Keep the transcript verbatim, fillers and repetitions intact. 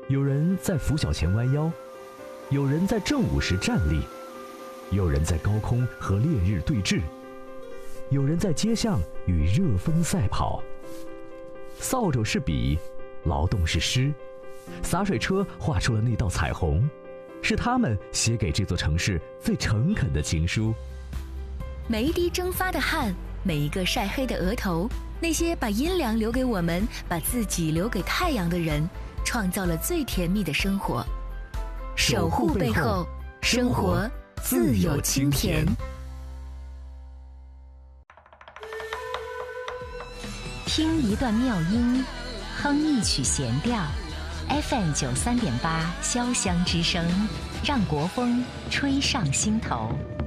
有人在拂晓前弯腰，有人在正午时站立，有人在高空和烈日对峙，有人在街巷与热风赛跑。扫帚是笔，劳动是诗，洒水车画出了那道彩虹，是他们写给这座城市最诚恳的情书。 每一滴蒸发的汗，每一个晒黑的额头，那些把阴凉留给我们，把自己留给太阳的人，创造了最甜蜜的生活。守护背后，生活自有清甜。听一段妙音，哼一曲弦调。F M 九三点八，潇湘之声，让国风吹上心头。